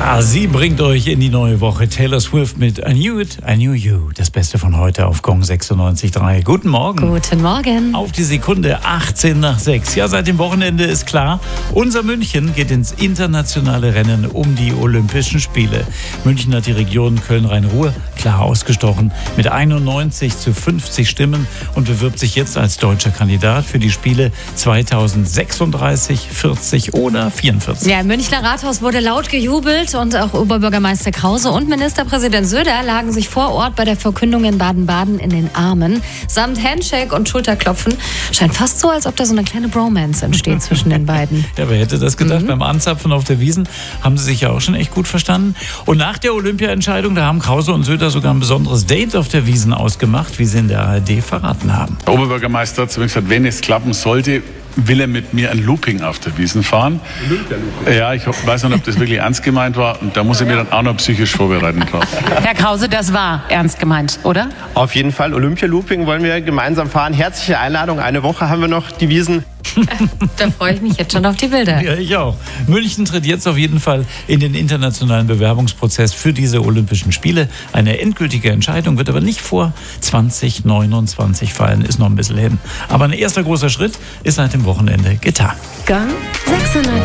Ja, sie bringt euch in die neue Woche. Taylor Swift mit I Knew It, I Knew You. Das Beste von heute auf Gong 96.3. Guten Morgen. Guten Morgen. Auf die Sekunde 18 nach 6. Ja, seit dem Wochenende ist klar, unser München geht ins internationale Rennen um die Olympischen Spiele. München hat die Region Köln-Rhein-Ruhr klar ausgestochen mit 91:50 Stimmen und bewirbt sich jetzt als deutscher Kandidat für die Spiele 2036, 40 oder 44. Ja, im Münchner Rathaus wurde laut gejubelt und auch Oberbürgermeister Krause und Ministerpräsident Söder lagen sich vor Ort bei der Verkündung in Baden-Baden in den Armen. Samt Handshake und Schulterklopfen. Scheint fast so, als ob da so eine kleine Bromance entsteht zwischen den beiden. Ja, wer hätte das gedacht? Beim Anzapfen auf der Wiesn haben sie sich ja auch schon echt gut verstanden. Und nach der Olympia-Entscheidung, da haben Krause und Söder sogar ein besonderes Date auf der Wiesn ausgemacht, wie sie in der ARD verraten haben. Der Oberbürgermeister hat zu mir gesagt, wenn es klappen sollte, will er mit mir ein Looping auf der Wiesn fahren. Ja, ich weiß nicht, ob das wirklich ernst gemeint war. Und da muss ich mir dann auch noch psychisch vorbereiten drauf. Herr Krause, das war ernst gemeint, oder? Auf jeden Fall. Olympia-Looping wollen wir gemeinsam fahren. Herzliche Einladung. Eine Woche haben wir noch die Wiesn. Da freue ich mich jetzt schon auf die Bilder. Ja, ich auch. München tritt jetzt auf jeden Fall in den internationalen Bewerbungsprozess für diese Olympischen Spiele. Eine endgültige Entscheidung wird aber nicht vor 2029 fallen. Ist noch ein bisschen hin. Aber ein erster großer Schritt ist seit dem Wochenende getan. Gong 96.3